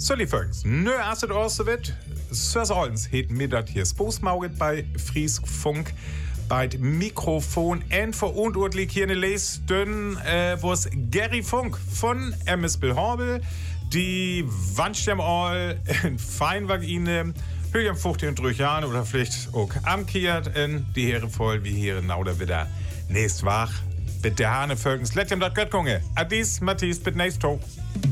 Sully Folgens, nö, as het also wird, Sörs Oldens heten mir dat hier Spoosmauget bei Friesk Funk, bei Mikrofon en verantwortlich hier ne Les, dünn, wo's Gary Funk von MS Bilhorbel, die Wandstamm all in Feinwagine, höher am 15 Jahren oder vielleicht auch amkehrt in die Heere voll wie hier nauder wieder nächst wach. Bitte Hane Folgens, let ihm dat Göttkunge. Adis, Matthias, bis nächst Tag.